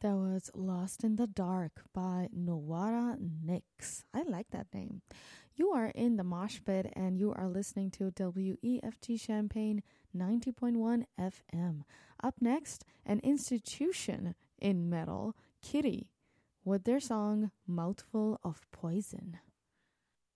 That was Lost in the Dark by Nowara Nix. I like that name. You are in the mosh pit and you are listening to WEFT Champaign 90.1 FM. Up next, an institution in metal, Kitty, with their song Mouthful of Poison.